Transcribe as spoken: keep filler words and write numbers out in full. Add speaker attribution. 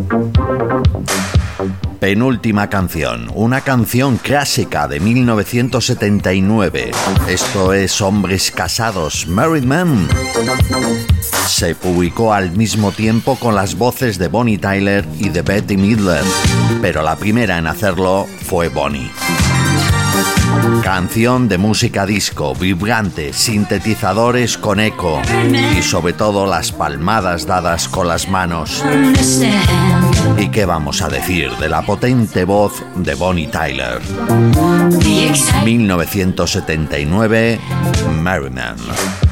Speaker 1: Penúltima canción, una canción clásica de mil novecientos setenta y nueve. Esto es Hombres Casados, Married Men. Se publicó al mismo tiempo con las voces de Bonnie Tyler y de Bette Midler, pero la primera en hacerlo fue Bonnie. Canción de música disco, vibrante, sintetizadores con eco y sobre todo las palmadas dadas con las manos. ¿Y qué vamos a decir de la potente voz de Bonnie Tyler? mil novecientos setenta y nueve, Married Men.